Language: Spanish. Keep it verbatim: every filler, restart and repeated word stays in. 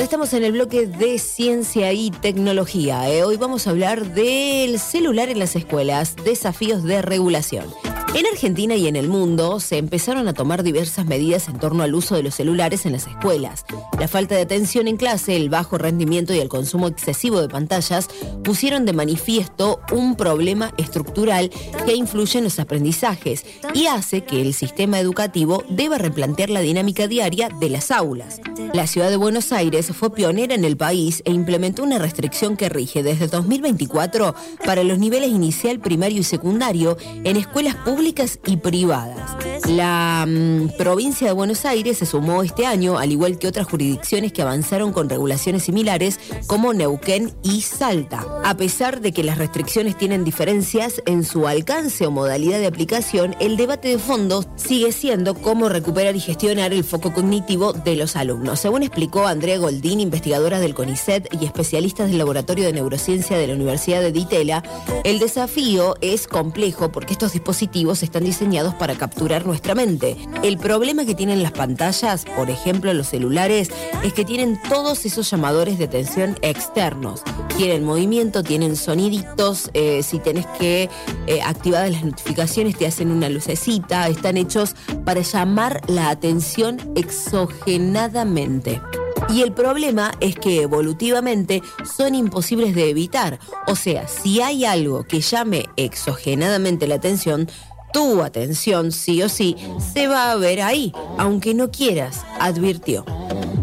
Estamos en el bloque de ciencia y tecnología. ¿eh? Hoy vamos a hablar del celular en las escuelas, desafíos de regulación. En Argentina y en el mundo se empezaron a tomar diversas medidas en torno al uso de los celulares en las escuelas. La falta de atención en clase, el bajo rendimiento y el consumo excesivo de pantallas pusieron de manifiesto un problema estructural que influye en los aprendizajes y hace que el sistema educativo deba replantear la dinámica diaria de las aulas. La ciudad de Buenos Aires fue pionera en el país e implementó una restricción que rige desde dos mil veinticuatro para los niveles inicial, primario y secundario en escuelas públicas y privadas. La mmm, provincia de Buenos Aires se sumó este año, al igual que otras jurisdicciones que avanzaron con regulaciones similares como Neuquén y Salta. A pesar de que las restricciones tienen diferencias en su alcance o modalidad de aplicación, el debate de fondo sigue siendo cómo recuperar y gestionar el foco cognitivo de los alumnos. Según explicó Andrea Goldín, investigadora del CONICET y especialista del Laboratorio de Neurociencia de la Universidad de Di Tella, el desafío es complejo porque estos dispositivos están diseñados para capturar nuestra mente. El problema que tienen las pantallas, por ejemplo los celulares, es que tienen todos esos llamadores de atención externos. Tienen movimiento, tienen soniditos, eh, si tenés que eh, activar las notificaciones te hacen una lucecita, están hechos para llamar la atención exogenadamente. Y el problema es que evolutivamente son imposibles de evitar. O sea, si hay algo que llame exogenadamente la atención, tu atención sí o sí se va a ver ahí, aunque no quieras, advirtió.